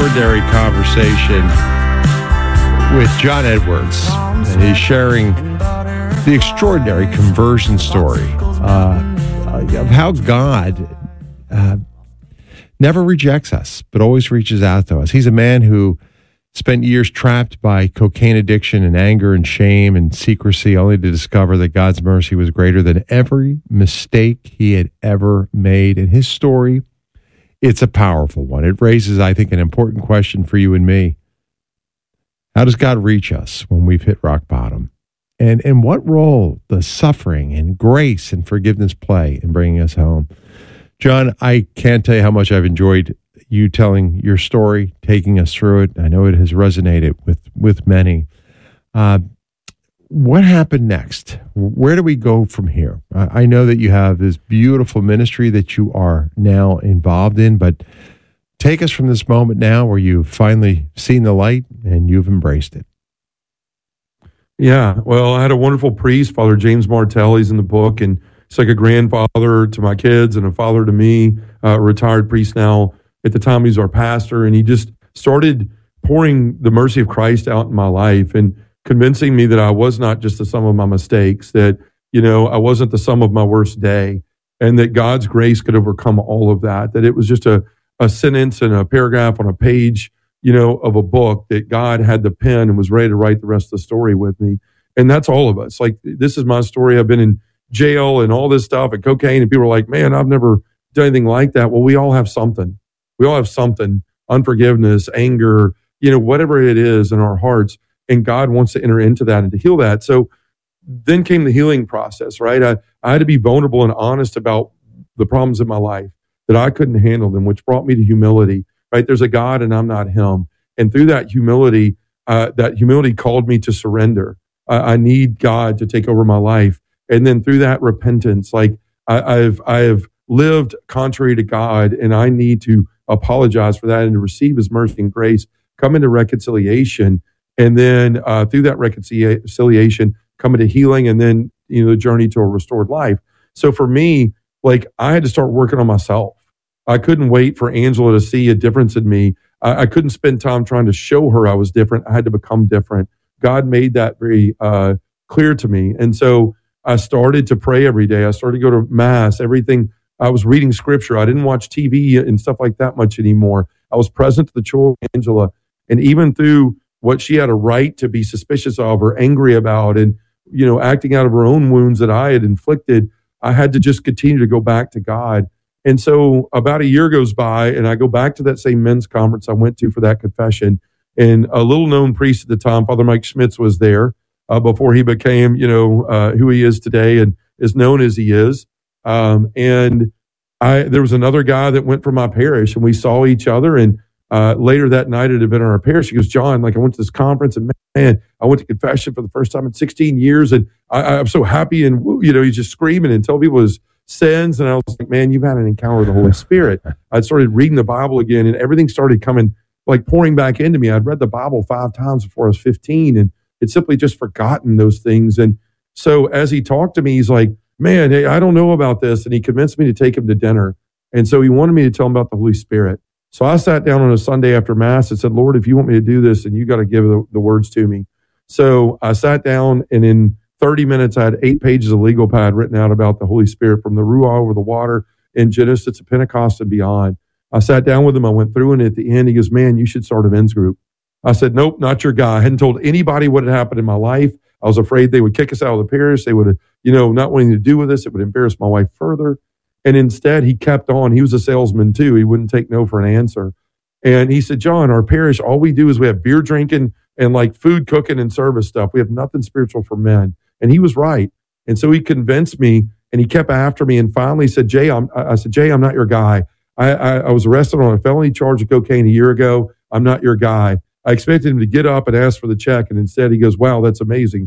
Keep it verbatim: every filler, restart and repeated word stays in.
extraordinary conversation with John Edwards, and he's sharing the extraordinary conversion story uh, of how God uh, never rejects us, but always reaches out to us. He's a man who spent years trapped by cocaine addiction and anger and shame and secrecy, only to discover that God's mercy was greater than every mistake he had ever made. And his story, it's a powerful one. It raises, I think, an important question for you and me. How does God reach us when we've hit rock bottom? And, and what role does suffering and grace and forgiveness play in bringing us home? John, I can't tell you how much I've enjoyed you telling your story, taking us through it. I know it has resonated with, with many. Uh, what happened next? Where do we go from here? I, I know that you have this beautiful ministry that you are now involved in, but take us from this moment now where you've finally seen the light and you've embraced it. Yeah, well, I had a wonderful priest, Father James Martell. He's in the book, and he's like a grandfather to my kids and a father to me, uh, a retired priest now. At the time, he was our pastor, and he just started pouring the mercy of Christ out in my life and convincing me that I was not just the sum of my mistakes, that, you know, I wasn't the sum of my worst day, and that God's grace could overcome all of that, that it was just a, a sentence and a paragraph on a page, you know, of a book, that God had the pen and was ready to write the rest of the story with me. And that's all of us. Like, this is my story. I've been in jail and all this stuff and cocaine, and people are like, man, I've never done anything like that. Well, we all have something. We all have something, unforgiveness, anger, you know, whatever it is in our hearts. And God wants to enter into that and to heal that. So then came the healing process, right? I, I had to be vulnerable and honest about the problems in my life, that I couldn't handle them, which brought me to humility, right? There's a God and I'm not him. And through that humility, uh, that humility called me to surrender. I, I need God to take over my life. And then through that repentance, like I, I've, I've lived contrary to God, and I need to apologize for that and to receive his mercy and grace, come into reconciliation. And then uh, through that reconciliation, come into healing, and then, you know, the journey to a restored life. So for me, like, I had to start working on myself. I couldn't wait for Angela to see a difference in me. I, I couldn't spend time trying to show her I was different. I had to become different. God made that very uh, clear to me. And so I started to pray every day. I started to go to mass, everything. I was reading scripture. I didn't watch T V and stuff like that much anymore. I was present to the children of Angela. And even through what she had a right to be suspicious of or angry about, and, you know, acting out of her own wounds that I had inflicted, I had to just continue to go back to God. And so about a year goes by, and I go back to that same men's conference I went to for that confession. And a little known priest at the time, Father Mike Schmitz, was there uh, before he became, you know, uh, who he is today and is known as he is. Um, and I, there was another guy that went from my parish, and we saw each other. And uh, later that night at an event in our parish, he goes, John, like, I went to this conference, and man, I went to confession for the first time in sixteen years. And I, I'm so happy. And, you know, he's just screaming and telling people his sins. And I was like, man, you've had an encounter with the Holy Spirit. I started reading the Bible again, and everything started coming, like, pouring back into me. I'd read the Bible five times before I was fifteen, and it's simply just forgotten those things. And so as he talked to me, he's like, man, hey, I don't know about this. And he convinced me to take him to dinner. And so he wanted me to tell him about the Holy Spirit. So I sat down on a Sunday after Mass and said, Lord, if you want me to do this, then you got to give the, the words to me. So I sat down, and in thirty minutes, I had eight pages of legal pad written out about the Holy Spirit, from the Ruah over the water in Genesis to Pentecost and beyond. I sat down with him. I went through, and at the end, he goes, man, you should start a men's group. I said, nope, not your guy. I hadn't told anybody what had happened in my life. I was afraid they would kick us out of the parish. They would, you know, not wanting to do with us. It would embarrass my wife further. And instead, he kept on. He was a salesman too. He wouldn't take no for an answer. And he said, John, our parish, all we do is we have beer drinking and like food cooking and service stuff. We have nothing spiritual for men. And he was right. And so he convinced me, and he kept after me, and finally said, Jay, I'm, I said, Jay, I'm not your guy. I, I, I was arrested on a felony charge of cocaine a year ago. I'm not your guy. I expected him to get up and ask for the check. And instead he goes, wow, that's amazing.